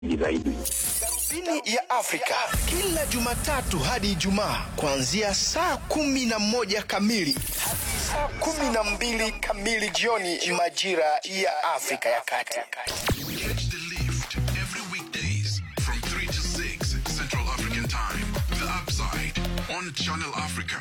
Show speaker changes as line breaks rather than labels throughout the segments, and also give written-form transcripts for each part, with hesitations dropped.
zaidi.
Darubini ya Afrika kila Jumatatu hadi Ijumaa kuanzia saa 11 kamili hadi saa 12 kamili jioni majira ya Afrika ya Kati.
Catch the lift every weekdays from 3 to 6 Central African Time. The Upside on Channel Africa.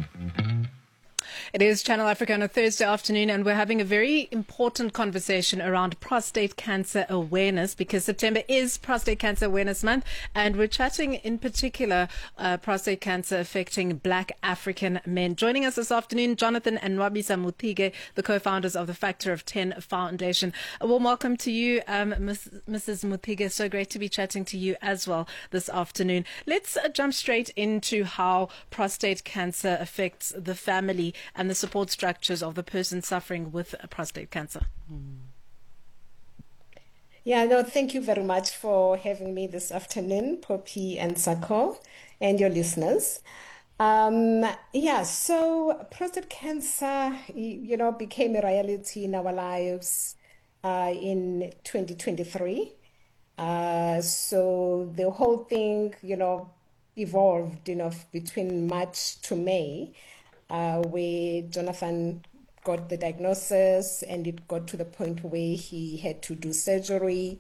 It is Channel Africa on a Thursday afternoon, and we're having a very important conversation around prostate cancer awareness, because September is Prostate Cancer Awareness Month, and we're chatting in particular prostate cancer affecting Black African men. Joining us this afternoon, Jonathan and Nwabisa Muthige, the co-founders of the Factor of 10 Foundation. A warm welcome to you, Mrs. Muthige. So great to be chatting to you as well this afternoon. Let's jump straight into how prostate cancer affects the family and the support structures of the person suffering with prostate cancer.
Yeah, no, thank you very much for having me this afternoon, Poppy and Sako, and your listeners. So prostate cancer, became a reality in our lives in 2023. So the whole thing, evolved, between March to May. Where Jonathan got the diagnosis, and it got to the point where he had to do surgery.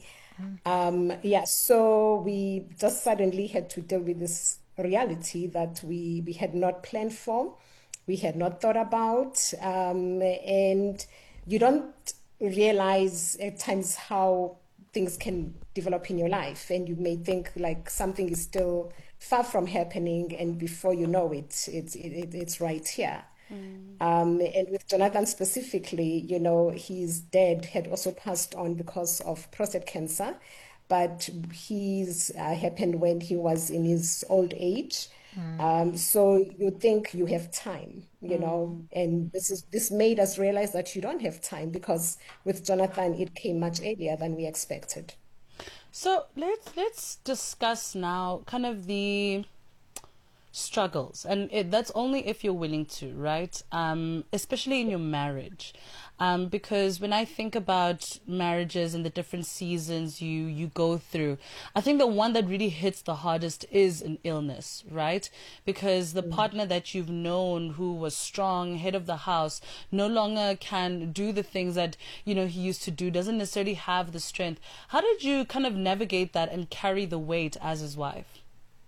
So we just suddenly had to deal with this reality that we had not planned for, we had not thought about, and you don't realize at times how things can develop in your life, and you may think like something is still far from happening, and before you know it, it's right here. And with Jonathan specifically, his dad had also passed on because of prostate cancer, but his happened when he was in his old age. So you think you have time, and this made us realize that you don't have time, because with Jonathan it came much earlier than we expected.
So let's discuss now kind of the struggles, and that's only if you're willing to, right? Especially in your marriage, because when I think about marriages and the different seasons you go through, I think the one that really hits the hardest is an illness, right? Because the partner that you've known, who was strong, head of the house, no longer can do the things that he used to do, doesn't necessarily have the strength. How did you kind of navigate that and carry the weight as his wife?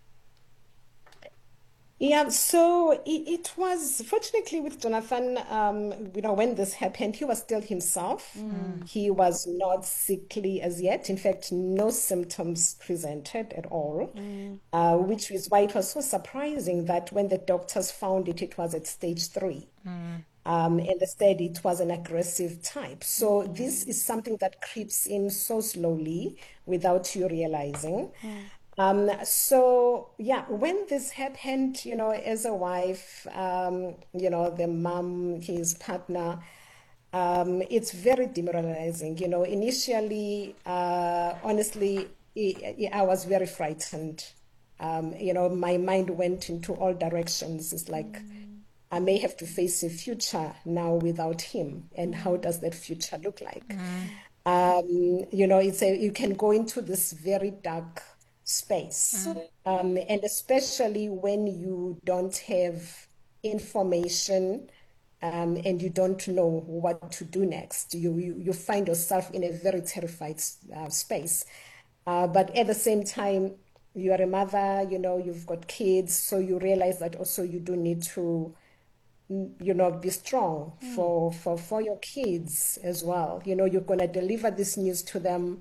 Yeah, so it was, fortunately with Jonathan, when this happened, he was still himself. He was not sickly as yet. In fact, no symptoms presented at all, which is why it was so surprising that when the doctors found it, it was at stage 3. And they said it was an aggressive type. So this is something that creeps in so slowly without you realizing. When this happened, as a wife, the mom, his partner, it's very demoralizing. Initially, honestly, I was very frightened. My mind went into all directions. It's like, I may have to face a future now without him. And how does that future look like? You can go into this very dark space, and especially when you don't have information, and you don't know what to do next, you find yourself in a very terrified space. But at the same time, you are a mother, you've got kids, so you realize that also you do need to be strong for your kids as well. You're going to deliver this news to them,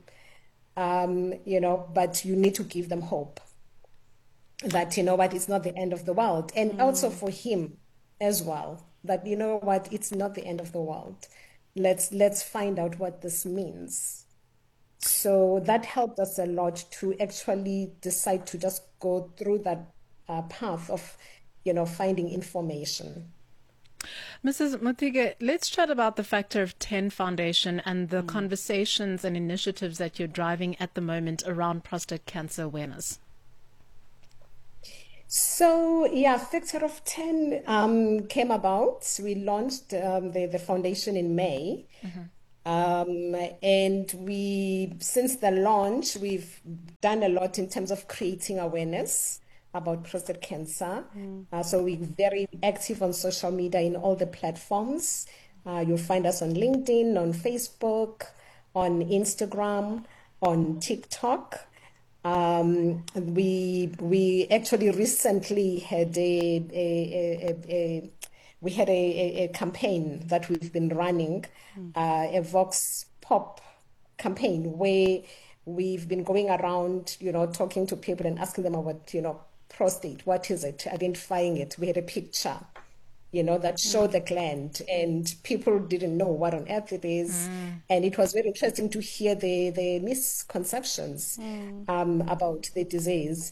but you need to give them hope that, it's not the end of the world. And also for him as well, that, it's not the end of the world. Let's find out what this means. So that helped us a lot to actually decide to just go through that path of, finding information.
Mrs. Muthige, let's chat about the Factor of 10 Foundation and the conversations and initiatives that you're driving at the moment around prostate cancer awareness.
So, Factor of 10 came about. We launched the foundation in May. And since the launch, we've done a lot in terms of creating awareness about prostate cancer. So we're very active on social media in all the platforms. You'll find us on LinkedIn, on Facebook, on Instagram, on TikTok. We actually recently had a campaign that we've been running, a Vox Pop campaign, where we've been going around, talking to people and asking them about, prostate. What is it? Identifying it. We had a picture, that showed the gland, and people didn't know what on earth it is. And it was very interesting to hear the misconceptions about the disease.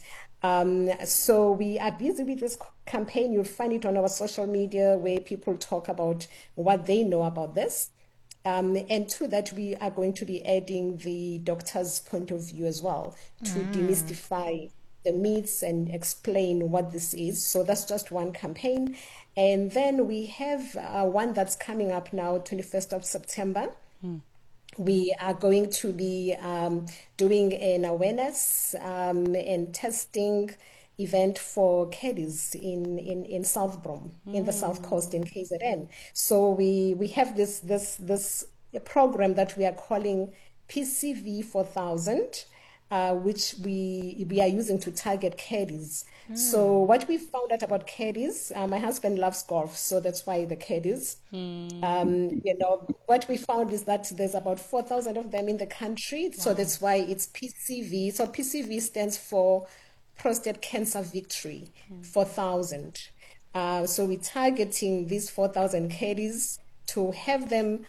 So we are busy with this campaign. You'll find it on our social media, where people talk about what they know about this. And to that, we are going to be adding the doctor's point of view as well, to demystify the myths and explain what this is. So that's just one campaign. And then we have one that's coming up now, 21st of September. We are going to be doing an awareness and testing event for caddies in South Brom, in the South Coast in KZN. So we have this program that we are calling PCV 4000, which we are using to target caddies. So what we found out about caddies, my husband loves golf, so that's why the caddies. What we found is that there's about 4,000 of them in the country. Wow. So that's why it's PCV. So PCV stands for Prostate Cancer Victory 4000. So we're targeting these 4,000 caddies to have them,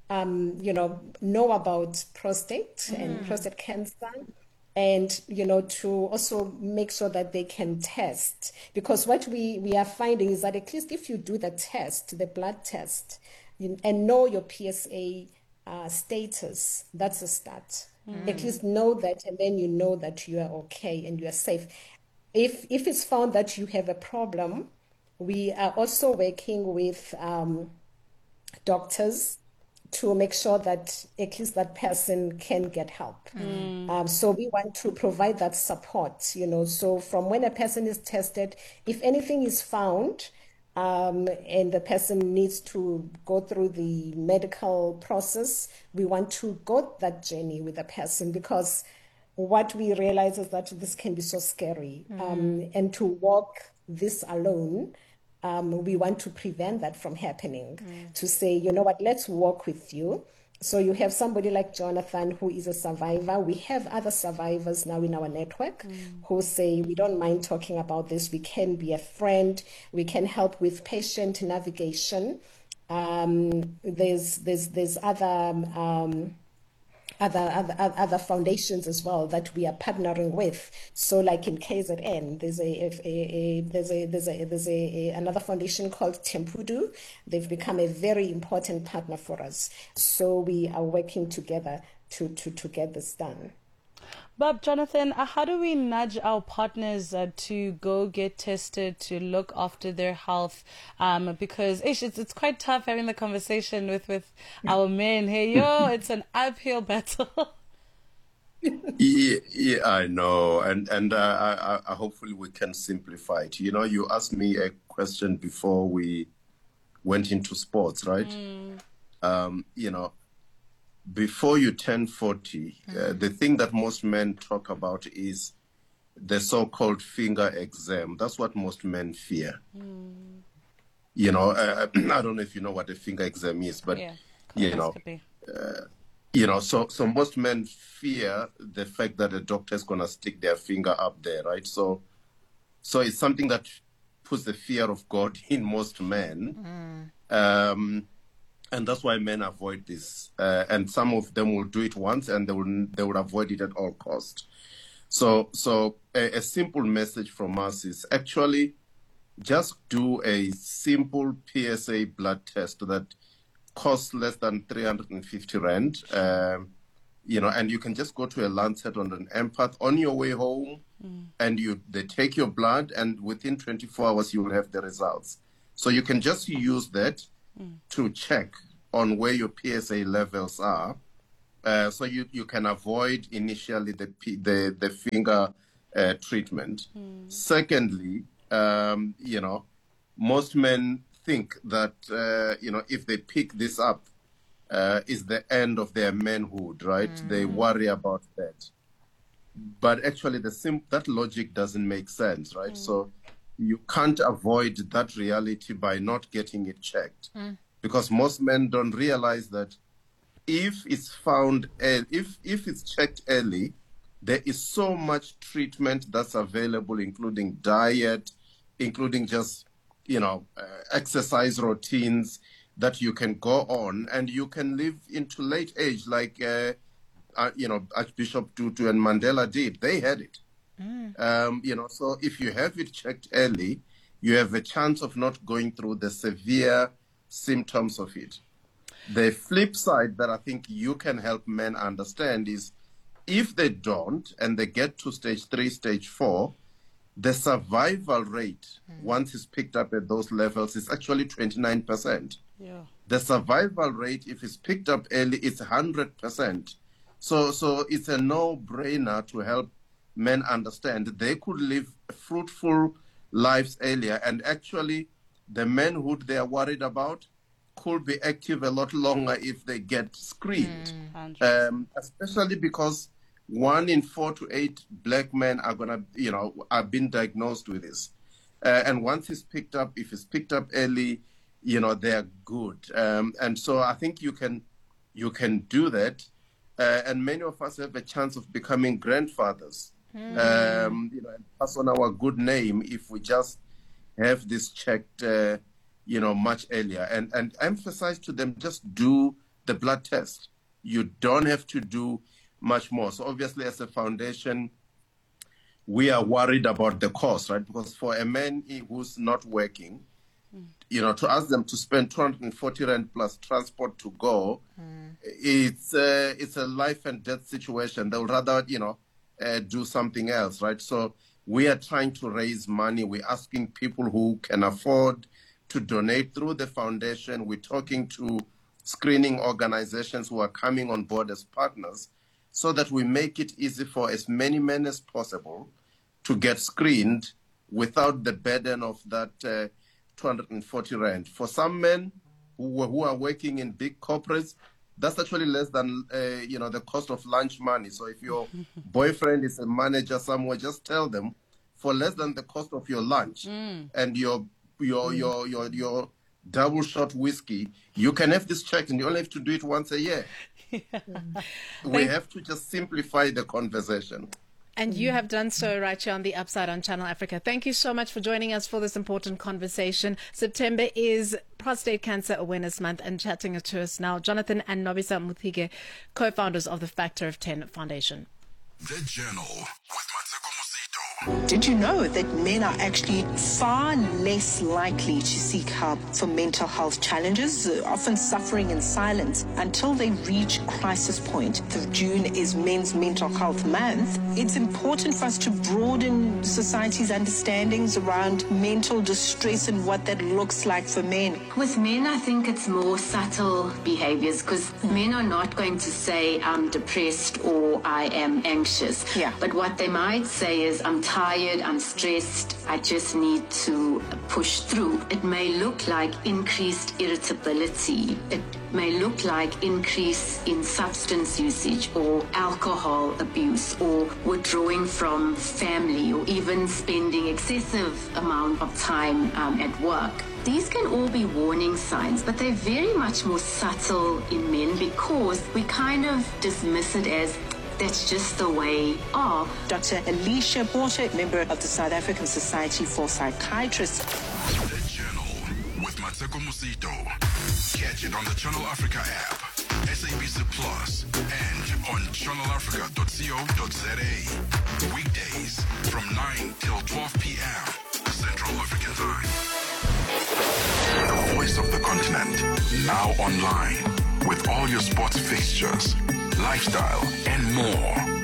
know about prostate and prostate cancer. And, to also make sure that they can test. Because what we are finding is that at least if you do the test, the blood test, and know your PSA status, that's a start. At least know that, and then you know that you are okay and you are safe. If it's found that you have a problem, we are also working with doctors to make sure that at least that person can get help. So we want to provide that support, so from when a person is tested, if anything is found, and the person needs to go through the medical process, we want to go that journey with the person, because what we realize is that this can be so scary. And to walk this alone, we want to prevent that from happening, to say, you know what, let's walk with you. So you have somebody like Jonathan, who is a survivor. We have other survivors now in our network who say, we don't mind talking about this. We can be a friend. We can help with patient navigation. There's other foundations as well that we are partnering with. So like in KZN, there's another foundation called Tempudu. They've become a very important partner for us. So we are working together to get this done.
But Jonathan, how do we nudge our partners to go get tested, to look after their health? Because it's quite tough having the conversation with our men. Hey, it's an uphill battle.
Yeah, I know, and I hopefully we can simplify it. You asked me a question before we went into sports, right? Before you turn 40, the thing that most men talk about is the so-called finger exam. That's what most men fear. I don't know if you know what a finger exam is, but so most men fear the fact that a doctor is going to stick their finger up there, right? So it's something that puts the fear of God in most men. And that's why men avoid this. And some of them will do it once and they will avoid it at all costs. So a simple message from us is actually just do a simple PSA blood test that costs less than 350 Rand. And you can just go to a Lancet on an empath on your way home, and they take your blood, and within 24 hours you will have the results. So you can just use that to check on where your PSA levels are, so you can avoid initially the finger treatment. Secondly, most men think that if they pick this up, is the end of their manhood, right? They worry about that. But actually, that logic doesn't make sense, right? So you can't avoid that reality by not getting it checked, because most men don't realize that if it's found, if it's checked early, there is so much treatment that's available, including diet, including just exercise routines that you can go on, and you can live into late age, like Archbishop Tutu and Mandela did. They had it. So if you have it checked early, you have a chance of not going through the severe symptoms of it. The flip side that I think you can help men understand is, if they don't and they get to stage 3, stage 4, the survival rate once it's picked up at those levels is actually 29%.
Yeah.
The survival rate, if it's picked up early, it's 100%. So it's a no-brainer to help men understand they could live fruitful lives earlier, and actually the manhood they are worried about could be active a lot longer if they get screened. Especially because 1 in 4 to 8 black men are are being diagnosed with this. And once it's picked up, if it's picked up early, they're good. And so I think you can do that. And many of us have a chance of becoming grandfathers. And pass on our good name if we just have this checked, much earlier. And emphasize to them, just do the blood test. You don't have to do much more. So obviously, as a foundation, we are worried about the cost, right? Because for a man who's not working, to ask them to spend 240 rand plus transport to go, it's a life and death situation. They'll rather, do something else, right? So we are trying to raise money. We're asking people who can afford to donate through the foundation. We're talking to screening organizations who are coming on board as partners, so that we make it easy for as many men as possible to get screened without the burden of that 240 rand. For some men who are working in big corporates, that's actually less than the cost of lunch money. So if your boyfriend is a manager somewhere, just tell them, for less than the cost of your lunch and your double shot whiskey, you can have this checked, and you only have to do it once a year. We have to just simplify the conversation.
And you have done so right here on The Upside on Channel Africa. Thank you so much for joining us for this important conversation. September is Prostate Cancer Awareness Month, and chatting to us now, Jonathan and Nobisa Muthige, co-founders of the Factor of 10 Foundation.
The Journal with Mateko Mosito.
Did you know that men are actually far less likely to seek help for mental health challenges, often suffering in silence until they reach crisis point? June is Men's Mental Health Month. It's important for us to broaden society's understandings around mental distress and what that looks like for men.
With men, I think it's more subtle behaviors, because men are not going to say, I'm depressed or I am anxious.
Yeah.
But what they might say is, I'm tired, I'm stressed, I just need to push through. It may look like increased irritability. It may look like increase in substance usage or alcohol abuse or withdrawing from family or even spending excessive amount of time at work. These can all be warning signs, but they're very much more subtle in men because we kind of dismiss it as that's just the way of.
Dr. Alicia Porter, member of the South African Society for Psychiatrists.
The Journal with Mateko Mosito. Catch it on the Channel Africa app, SABC Plus, and on channelafrica.co.za. Weekdays from 9 till 12 p.m. Central African Time. The voice of the continent, now online, with all your sports fixtures, lifestyle, and more.